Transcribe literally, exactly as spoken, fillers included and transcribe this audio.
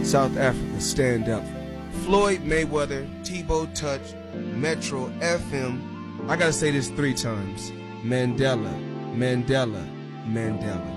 South Africa, stand up. Floyd Mayweather, Tebow Touch, Metro F M. I gotta say this three times. Mandela, Mandela, Mandela.